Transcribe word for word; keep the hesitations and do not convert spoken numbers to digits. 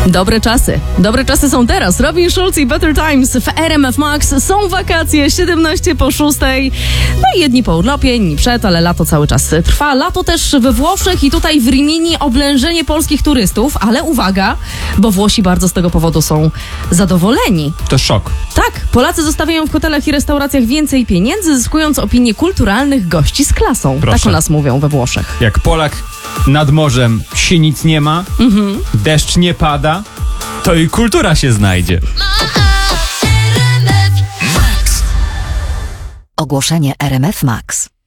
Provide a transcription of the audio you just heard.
Dobre czasy. Dobre czasy są teraz. Robin Schulz i Better Times w R M F Max. Są wakacje, siedemnaście po szóstej. No i jedni po urlopie, inni przed, ale lato cały czas trwa. Lato też we Włoszech i tutaj w Rimini oblężenie polskich turystów. Ale uwaga, bo Włosi bardzo z tego powodu są zadowoleni. To szok. Tak, Polacy zostawiają w hotelach i restauracjach więcej pieniędzy, zyskując opinię kulturalnych gości z klasą. Proszę. Tak o nas mówią we Włoszech. Jak Polak nad morzem się nic nie ma, mhm. deszcz nie pada, to i kultura się znajdzie. Ogłoszenie R M F Max.